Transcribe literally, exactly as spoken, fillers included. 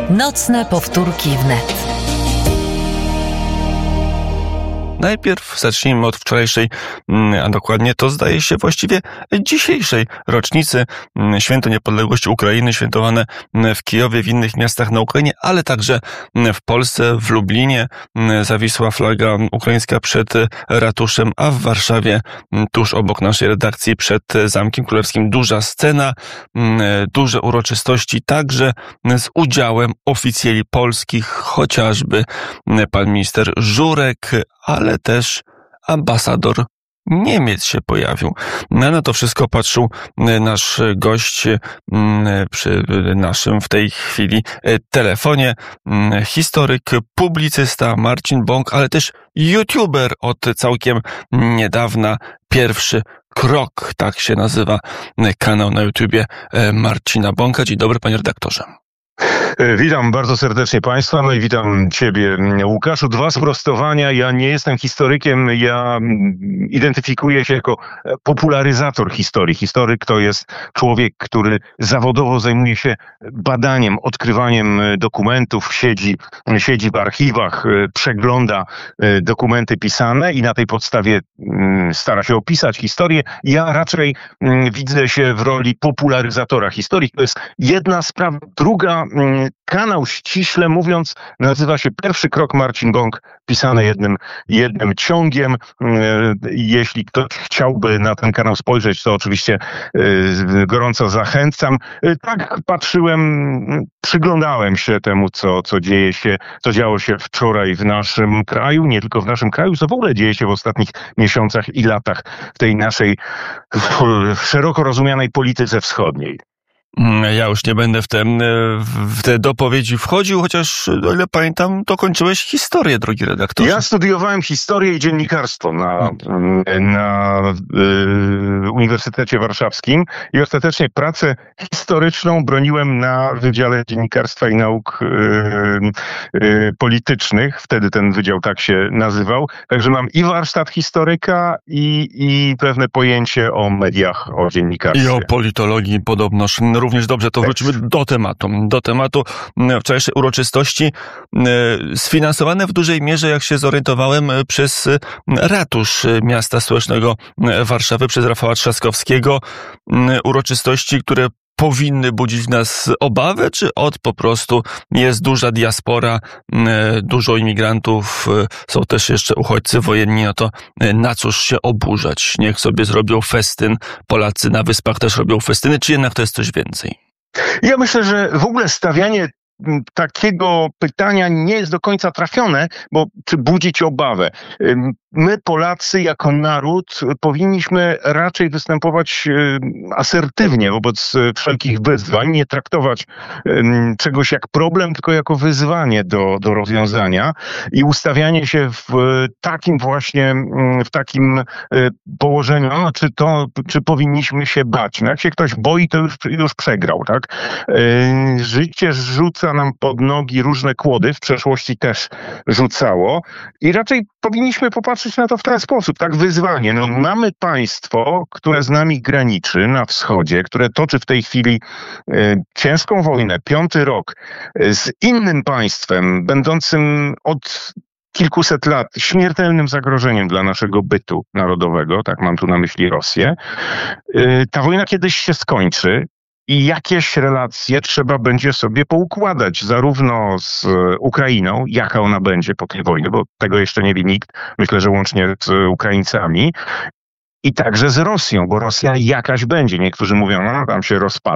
Nocne powtórki wnet. Najpierw zacznijmy od wczorajszej, a dokładnie to zdaje się właściwie dzisiejszej rocznicy Święto Niepodległości Ukrainy, świętowane w Kijowie, w innych miastach na Ukrainie, ale także w Polsce, w Lublinie zawisła flaga ukraińska przed ratuszem, a w Warszawie, tuż obok naszej redakcji, przed Zamkiem Królewskim, duża scena, duże uroczystości, także z udziałem oficjeli polskich, chociażby pan minister Żurek, ale też ambasador Niemiec się pojawił. Na to wszystko patrzył nasz gość przy naszym w tej chwili telefonie. Historyk, publicysta Marcin Bąk, ale też youtuber od całkiem niedawna. Pierwszy krok, tak się nazywa kanał na YouTubie Marcina Bąka. Dzień dobry, panie redaktorze. Witam bardzo serdecznie Państwa, no i witam Ciebie, Łukaszu. Dwa sprostowania. Ja nie jestem historykiem, ja identyfikuję się jako popularyzator historii. Historyk to jest człowiek, który zawodowo zajmuje się badaniem, odkrywaniem dokumentów, siedzi, siedzi w archiwach, przegląda dokumenty pisane i na tej podstawie stara się opisać historię. Ja raczej widzę się w roli popularyzatora historii. To jest jedna sprawa. Druga, kanał, ściśle mówiąc, nazywa się Pierwszy Krok Marcin Bąk, pisane jednym, jednym ciągiem. Jeśli ktoś chciałby na ten kanał spojrzeć, to oczywiście gorąco zachęcam. Tak patrzyłem, przyglądałem się temu, co, co dzieje się, co działo się wczoraj w naszym kraju, nie tylko w naszym kraju, co w ogóle dzieje się w ostatnich miesiącach i latach w tej naszej szeroko rozumianej polityce wschodniej. Ja już nie będę w te, w te dopowiedzi wchodził, chociaż, o ile pamiętam, to kończyłeś historię, drogi redaktorze. Ja studiowałem historię i dziennikarstwo na, na y, Uniwersytecie Warszawskim i ostatecznie pracę historyczną broniłem na Wydziale Dziennikarstwa i Nauk y, y, Politycznych. Wtedy ten wydział tak się nazywał. Także mam i warsztat historyka, i, i pewne pojęcie o mediach, o dziennikarstwie. I o politologii podobnoż. Również dobrze, to wrócimy do tematu. Do tematu wczorajszej uroczystości, sfinansowane w dużej mierze, jak się zorientowałem, przez ratusz miasta stołecznego Warszawy, przez Rafała Trzaskowskiego. Uroczystości, które powinny budzić w nas obawę, czy od po prostu jest duża diaspora, dużo imigrantów, są też jeszcze uchodźcy wojenni, no to na cóż się oburzać? Niech sobie zrobią festyn, Polacy na Wyspach też robią festyny, czy jednak to jest coś więcej? Ja myślę, że w ogóle stawianie takiego pytania nie jest do końca trafione, bo czy budzić obawę? My, Polacy, jako naród, powinniśmy raczej występować asertywnie wobec wszelkich wyzwań, nie traktować czegoś jak problem, tylko jako wyzwanie do, do rozwiązania i ustawianie się w takim właśnie, w takim położeniu, no, czy to, czy powinniśmy się bać. No, jak się ktoś boi, to już, już przegrał, tak? Życie rzuca nam pod nogi różne kłody, w przeszłości też rzucało i raczej powinniśmy popatrzeć na to w ten sposób, tak, wyzwanie. No, mamy państwo, które z nami graniczy na wschodzie, które toczy w tej chwili e, ciężką wojnę, piąty rok, e, z innym państwem, będącym od kilkuset lat śmiertelnym zagrożeniem dla naszego bytu narodowego, tak mam tu na myśli Rosję. E, ta wojna kiedyś się skończy. I jakieś relacje trzeba będzie sobie poukładać, zarówno z Ukrainą, jaka ona będzie po tej wojnie, bo tego jeszcze nie wie nikt, myślę, że łącznie z Ukraińcami, i także z Rosją, bo Rosja jakaś będzie. Niektórzy mówią, no tam się rozpada.